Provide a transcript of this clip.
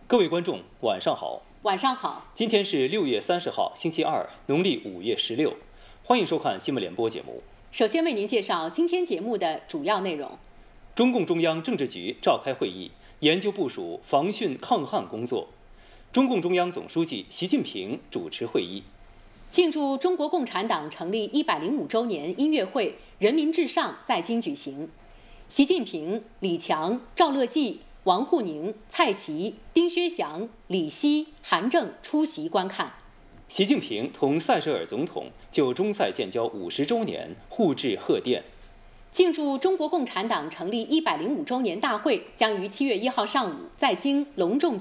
各位观众，晚上好。 晚上好。 今天是6月30号，星期二，农历5月16。欢迎收看新闻联播节目。 首先为您介绍今天节目的主要内容。 中共中央政治局召开会议，研究部署防汛抗旱工作。中共中央总书记习近平主持会议。 庆祝中国共产党成立105周年音乐会“人民至上”在京举行。习近平、李强、赵乐际、王沪宁、蔡奇、丁薛祥、李希、韩正出席观看。 习近平同塞舌尔总统就中塞建交50周年互致贺电。 庆祝中国共产党成立105周年大会将于7月1号上午在京隆重